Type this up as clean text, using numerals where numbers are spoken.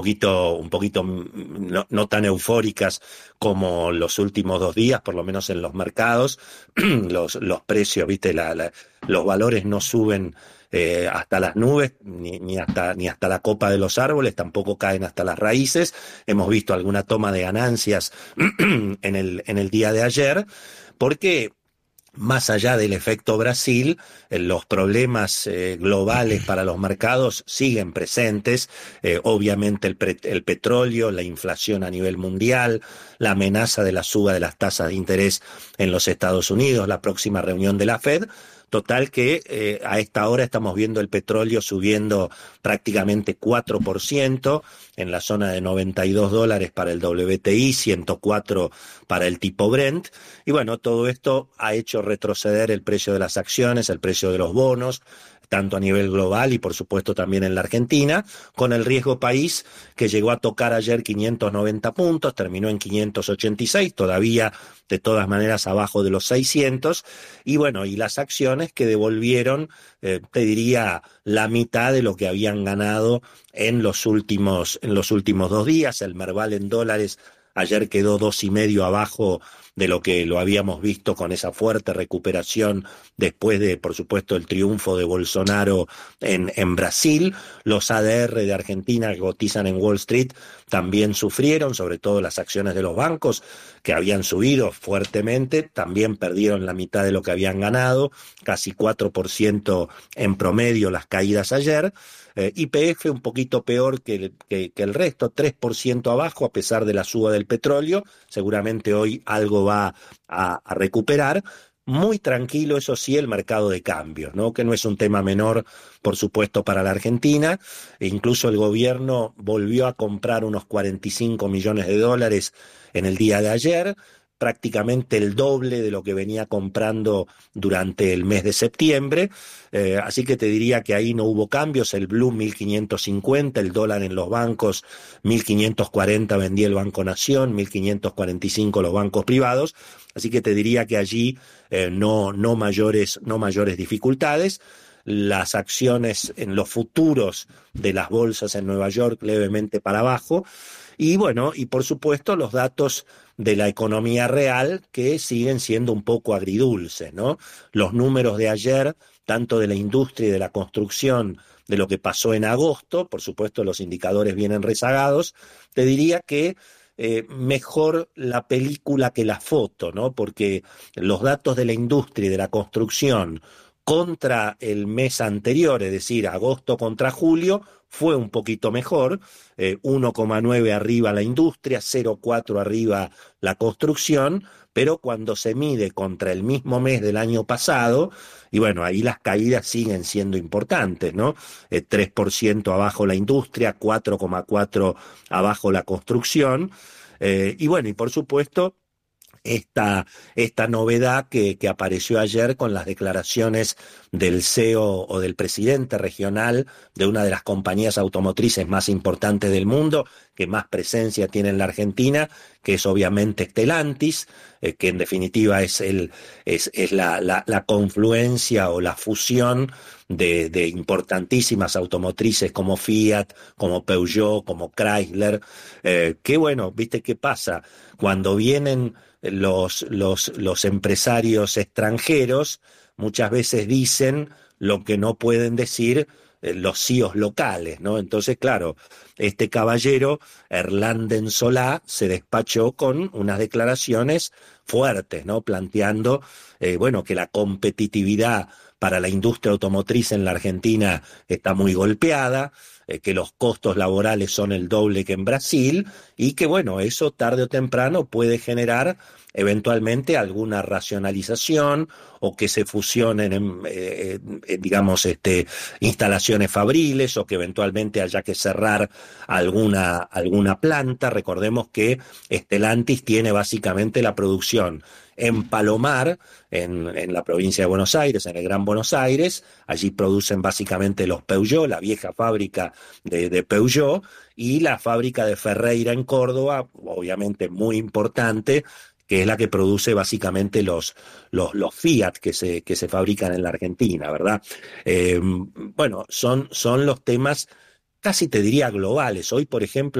un poquito no tan eufóricas como los últimos 2 días, por lo menos en los mercados. Los precios, viste, los valores no suben hasta las nubes, ni hasta la copa de los árboles, tampoco caen hasta las raíces. Hemos visto alguna toma de ganancias en el día de ayer, porque más allá del efecto Brasil, los problemas globales para los mercados siguen presentes. Obviamente el petróleo, la inflación a nivel mundial, la amenaza de la suba de las tasas de interés en los Estados Unidos, la próxima reunión de la Fed. Total que a esta hora estamos viendo el petróleo subiendo prácticamente 4% en la zona de $92 para el WTI, 104 para el tipo Brent. Y bueno, todo esto ha hecho retroceder el precio de las acciones, el precio de los bonos, tanto a nivel global y por supuesto también en la Argentina, con el riesgo país que llegó a tocar ayer 590 puntos, terminó en 586, todavía de todas maneras abajo de los 600, y bueno, y las acciones que devolvieron, te diría, la mitad de lo que habían ganado en los últimos 2 días. El Merval en dólares ayer quedó 2,5 abajo de lo que lo habíamos visto, con esa fuerte recuperación después de, por supuesto, el triunfo de Bolsonaro en Brasil. Los ADR de Argentina que cotizan en Wall Street también sufrieron, sobre todo las acciones de los bancos que habían subido fuertemente, también perdieron la mitad de lo que habían ganado, casi 4% en promedio las caídas ayer. YPF un poquito peor que el resto, 3% abajo a pesar de la suba del petróleo. Seguramente hoy algo va a recuperar. Muy tranquilo, eso sí, el mercado de cambios, ¿no? Que no es un tema menor, por supuesto, para la Argentina. E incluso el gobierno volvió a comprar unos 45 millones de dólares en el día de ayer, prácticamente el doble de lo que venía comprando durante el mes de septiembre. Así que te diría que ahí no hubo cambios. El blue 1.550, el dólar en los bancos 1.540 vendía el Banco Nación, 1.545 los bancos privados. Así que te diría que allí no mayores dificultades. Las acciones en los futuros de las bolsas en Nueva York levemente para abajo. Y bueno, y por supuesto los datos de la economía real, que siguen siendo un poco agridulces, ¿no? Los números de ayer, tanto de la industria y de la construcción, de lo que pasó en agosto, por supuesto los indicadores vienen rezagados, te diría que mejor la película que la foto, ¿no? Porque los datos de la industria y de la construcción contra el mes anterior, es decir, agosto contra julio, fue un poquito mejor, 1,9 arriba la industria, 0,4 arriba la construcción, pero cuando se mide contra el mismo mes del año pasado, y bueno, ahí las caídas siguen siendo importantes, ¿no? 3% abajo la industria, 4,4 abajo la construcción, y bueno, y por supuesto, esta novedad que apareció ayer con las declaraciones del CEO o del presidente regional de una de las compañías automotrices más importantes del mundo, que más presencia tiene en la Argentina, que es obviamente Stellantis, que en definitiva es la confluencia o la fusión de importantísimas automotrices como Fiat, como Peugeot, como Chrysler. Que bueno, ¿viste qué pasa? Cuando vienen los empresarios extranjeros, muchas veces dicen lo que no pueden decir los CEOs locales, ¿no? Entonces, claro, este caballero, Erlanden Solá, se despachó con unas declaraciones fuertes, ¿no? Planteando, bueno, que la competitividad para la industria automotriz en la Argentina está muy golpeada, que los costos laborales son el doble que en Brasil, y que, bueno, eso tarde o temprano puede generar eventualmente alguna racionalización o que se fusionen digamos, instalaciones fabriles, o que eventualmente haya que cerrar alguna planta. Recordemos que Stellantis tiene básicamente la producción en Palomar, en la provincia de Buenos Aires, en el Gran Buenos Aires. Allí producen básicamente los Peugeot, la vieja fábrica de Peugeot, y la fábrica de Ferreira en Córdoba, obviamente muy importante, que es la que produce básicamente los Fiat que se fabrican en la Argentina, ¿verdad? Bueno, son los temas casi te diría globales. Hoy, por ejemplo,